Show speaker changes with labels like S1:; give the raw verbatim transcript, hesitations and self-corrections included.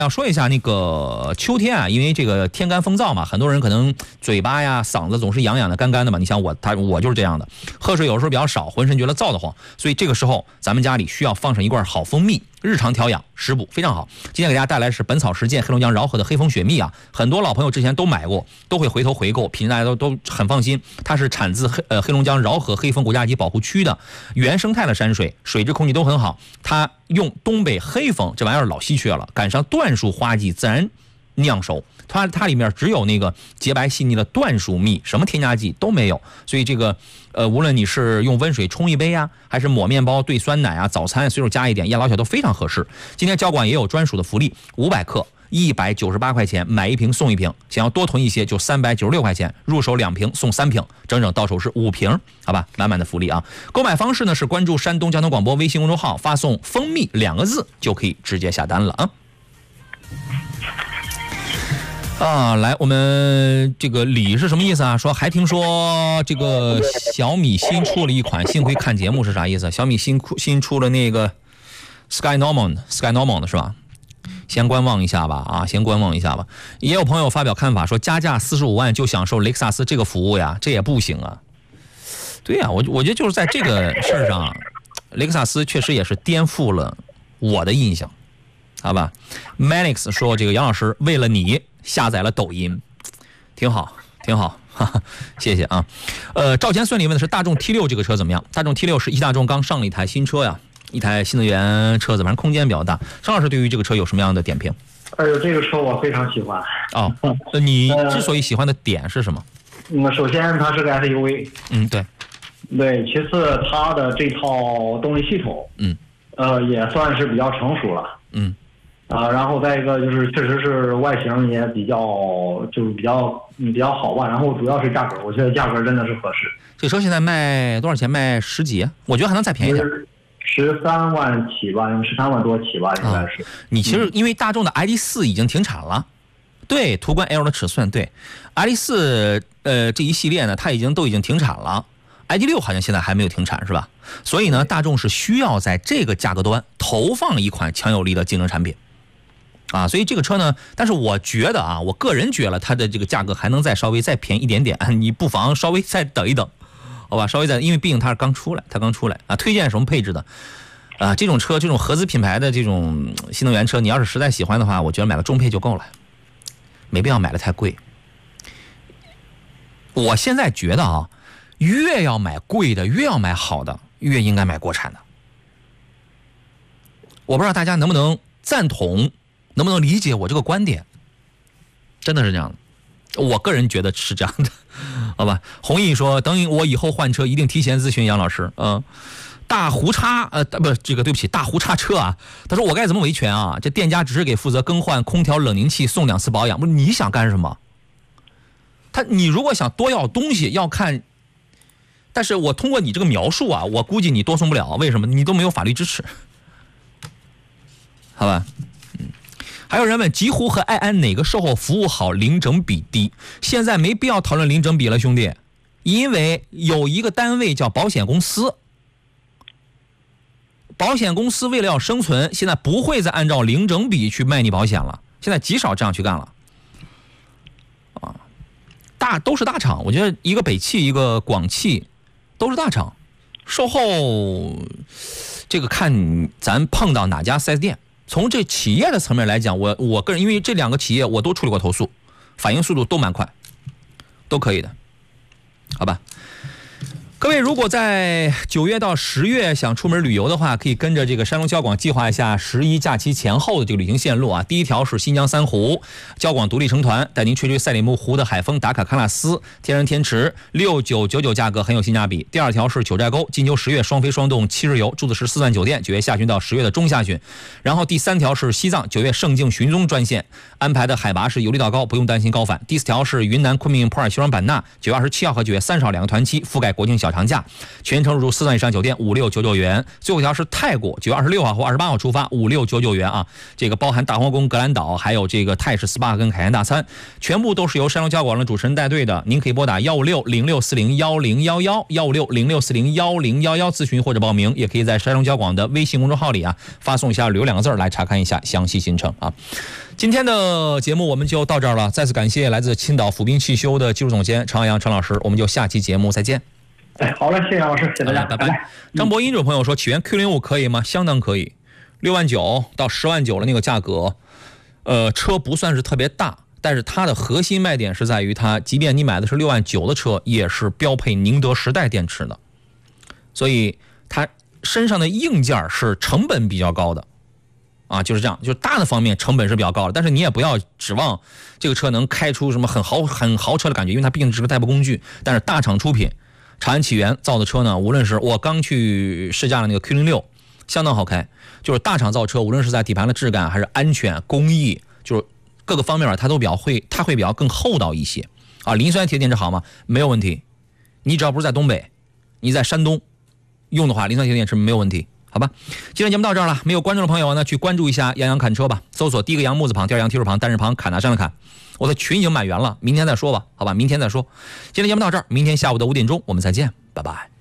S1: 要说一下那个秋天啊，因为这个天干风燥嘛，很多人可能嘴巴呀、嗓子总是痒痒的、干干的嘛。你像我，他我就是这样的，喝水有时候比较少，浑身觉得燥得慌，所以这个时候咱们家里需要放上一罐好蜂蜜，日常调养食补非常好。今天给大家带来的是本草实践黑龙江饶河的黑蜂雪蜜啊，很多老朋友之前都买过，都会回头回购，品质大家都都很放心。它是产自黑呃黑龙江饶河黑蜂国家级保护区的原生态的山水，水质空气都很好。它用东北黑蜂这玩意儿老稀缺了，赶上椴树花季自然酿熟，它它里面只有那个洁白细腻的椴树蜜，什么添加剂都没有。所以这个呃，无论你是用温水冲一杯啊，还是抹面包兑酸奶啊，早餐随手加一点，养老小都非常合适。今天交管也有专属的福利，五百克一百九十八块钱，买一瓶送一瓶，想要多囤一些就三百九十六块钱，入手两瓶送三瓶，整整到手是五瓶，好吧，满满的福利啊！购买方式呢是关注山东交通广播微信公众号，发送蜂蜜两个字就可以直接下单了啊。啊，来，我们这个李是什么意思啊？说还听说这个小米新出了一款，幸亏看节目是啥意思？小米新新出了那个 Sky Normal Sky Normal 的是吧？先观望一下吧，啊，先观望一下吧。也有朋友发表看法说，加价四十五万就享受雷克萨斯这个服务呀，这也不行啊。对呀、啊，我我觉得就是在这个事儿上，雷克萨斯确实也是颠覆了我的印象，好吧 ？Manix 说这个杨老师为了你下载了抖音，挺好，挺好，哈哈，谢谢啊。呃，赵钱孙里问的是大众 T 六 这个车怎么样？大众 T 六 是一汽大众刚上了一台新车呀。一台新能源车子，反正空间比较大。张老师对于这个车有什么样的点评？
S2: 哎呦，这个车我非常喜欢。
S1: 哦，你之所以喜欢的点是什么？
S2: 嗯，首先它是个 S U V。
S1: 嗯，对。
S2: 对，其次它的这套动力系统，
S1: 嗯，
S2: 呃，也算是比较成熟了。
S1: 嗯。
S2: 啊，然后再一个就是，确实是外形也比较，就是比较嗯比较好吧。然后主要是价格，我觉得价格真的是合适。
S1: 这车现在卖多少钱？卖十几？我觉得还能再便宜点。
S2: 十三万起吧，十三万多起吧，应该是。
S1: 啊、你其实因为大众的 I D 四 已经停产了，对，途观 L 的尺寸，对 ，I D 四 呃这一系列呢，它已经都已经停产了 ，I D 六 好像现在还没有停产是吧？所以呢，大众是需要在这个价格端投放一款强有力的竞争产品，啊，所以这个车呢，但是我觉得啊，我个人觉得它的这个价格还能再稍微再便宜一点点，你不妨稍微再等一等。好吧，稍微再，因为毕竟它是刚出来，它刚出来啊。推荐什么配置的？啊，这种车，这种合资品牌的这种新能源车，你要是实在喜欢的话，我觉得买个中配就够了，没必要买的太贵。我现在觉得啊，越要买贵的，越要买好的，越应该买国产的。我不知道大家能不能赞同，能不能理解我这个观点？真的是这样的。我个人觉得是这样的，好吧。弘毅说，等我以后换车一定提前咨询杨老师。嗯、呃，大胡叉，呃，不，这个对不起，大胡叉车啊。他说我该怎么维权啊？这店家只是给负责更换空调冷凝器送两次保养，不是你想干什么？他你如果想多要东西要看，但是我通过你这个描述啊，我估计你多送不了，为什么？你都没有法律支持，好吧。还有人问极狐和爱安哪个售后服务好，零整比低？现在没必要讨论零整比了，兄弟，因为有一个单位叫保险公司，保险公司为了要生存，现在不会再按照零整比去卖你保险了，现在极少这样去干了。啊，大都是大厂，我觉得一个北汽，一个广汽，都是大厂，售后这个看咱碰到哪家 四 S 店。从这企业的层面来讲，我我个人因为这两个企业我都处理过投诉，反应速度都蛮快，都可以的，好吧。各位如果在九月到十月想出门旅游的话，可以跟着这个山东交广计划一下十一假期前后的这个旅行线路啊。第一条是新疆三湖，交广独立成团带您吹吹赛里木湖的海风，打卡喀纳斯天然天池，六九九九价格很有性价比。第二条是九寨沟，金秋十月双飞双动七日游，住的是四钻酒店，九月下旬到十月的中下旬。然后第三条是西藏，九月圣境寻踪专线，安排的海拔是由低到高，不用担心高反。第四条是云南昆明普洱西双版纳，九月二十七号和九月三十号两个团期，覆盖国庆小长假，全程入住四钻以上酒店，五六九九元。最后一条是泰国，九月二十六号或二十八号出发，五六九九元啊。这个包含大皇宫、格兰岛，还有这个泰式 S P A 跟海盐大餐，全部都是由山东交广的主持人带队的。您可以拨打幺五六零六四零幺零幺幺幺五六零六四零幺零幺幺咨询或者报名，也可以在山东交广的微信公众号里啊发送一下"旅游"两个字来查看一下详细行程啊。 今天的节目我们就到这儿了，再次感谢来自青岛府滨汽修的技术总监常阳常老师，我们就下期节目再见。
S2: 哎，好嘞，谢谢杨老师，谢谢大家，
S1: 拜拜。拜拜张博英这位朋友说，起源 Q 零五可以吗？相当可以，六万九到十万九的那个价格，呃，车不算是特别大，但是它的核心卖点是在于它，即便你买的是六万九的车，也是标配宁德时代电池的，所以它身上的硬件是成本比较高的。啊，就是这样，就是大的方面成本是比较高的，但是你也不要指望这个车能开出什么很豪很豪车的感觉，因为它毕竟是个代步工具。但是大厂出品，长安启源造的车呢，无论是我刚去试驾的那个 Q 零六，相当好开，就是大厂造车，无论是在底盘的质感还是安全工艺，就是各个方面它都比较会，它会比较更厚道一些啊。磷酸铁电池好吗？没有问题，你只要不是在东北，你在山东用的话，磷酸铁电池没有问题。好吧，今天节目到这儿了。没有关注的朋友呢，去关注一下杨洋侃车吧，搜索第一个杨木字旁，第二杨提手旁，单人旁，侃大山的侃。我的群已经满员了，明天再说吧，好吧，明天再说。今天节目到这儿，明天下午的五点钟我们再见，拜拜。